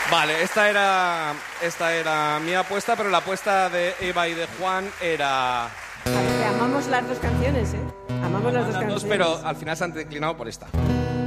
Vale, esta era mi apuesta, pero la apuesta de Eva y de Juan era... A ver, que amamos las dos canciones, ¿eh? Amamos las dos las canciones. dos, pero al final se han declinado por esta.